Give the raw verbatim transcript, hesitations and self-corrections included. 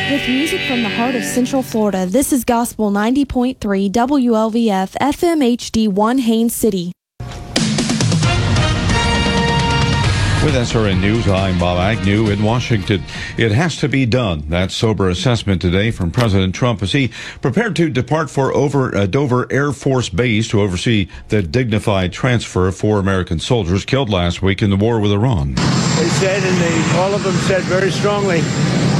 With music from the heart of Central Florida, this is Gospel ninety point three W L V F F M H D one Haines City. With S R N News, I'm Bob Agnew in Washington. It has to be done. That sober assessment today from President Trump as he prepared to depart for over uh, Dover Air Force Base to oversee the dignified transfer of four American soldiers killed last week in the war with Iran. They said, and they, all of them said very strongly,